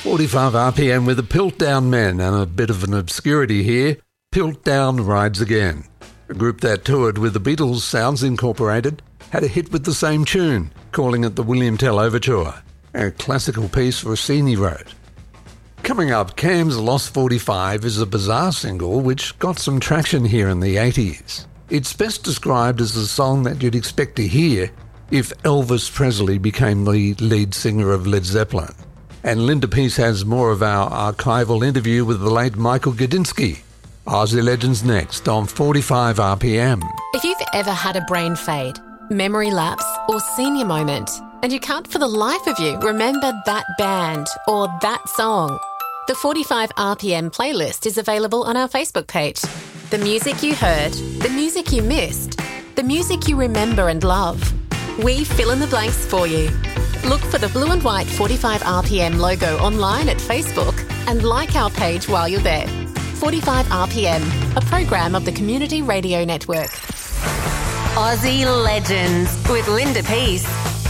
45 RPM with the Piltdown Men, and a bit of an obscurity here. Piltdown rides again. A group that toured with the Beatles, Sounds Incorporated, had a hit with the same tune, calling it the William Tell Overture, a classical piece Rossini wrote. Coming up, Cam's Lost 45 is a bizarre single which got some traction here in the 80s. It's best described as a song that you'd expect to hear if Elvis Presley became the lead singer of Led Zeppelin. And Linda Peace has more of our archival interview with the late Michael Gudinski. Aussie Legends next on 45 RPM. If you've ever had a brain fade, memory lapse or senior moment, and you can't for the life of you remember that band or that song, the 45 RPM playlist is available on our Facebook page. The music you heard, the music you missed, the music you remember and love. We fill in the blanks for you. Look for the blue and white 45 RPM logo online at Facebook and like our page while you're there. 45 RPM, a program of the Community Radio Network. Aussie Legends with Linda Peace.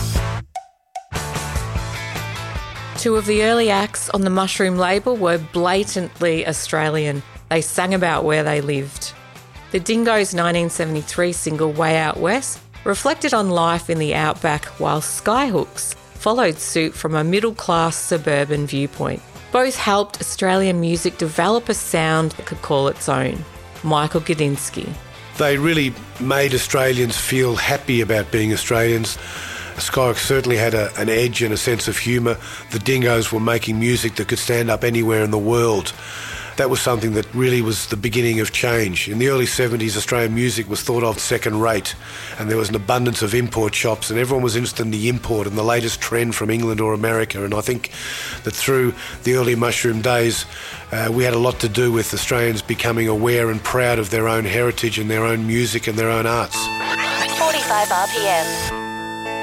Two of the early acts on the Mushroom label were blatantly Australian. They sang about where they lived. The Dingoes' 1973 single Way Out West reflected on life in the outback, while Skyhooks followed suit from a middle-class suburban viewpoint. Both helped Australian music develop a sound that could call its own. Michael Gudinski. They really made Australians feel happy about being Australians. Skyhooks certainly had an edge and a sense of humour. The Dingoes were making music that could stand up anywhere in the world. That was something that really was the beginning of change. In the early 70s, Australian music was thought of second rate, and there was an abundance of import shops, and everyone was interested in the import and the latest trend from England or America. And I think that through the early Mushroom days, we had a lot to do with Australians becoming aware and proud of their own heritage and their own music and their own arts. 45 RPM.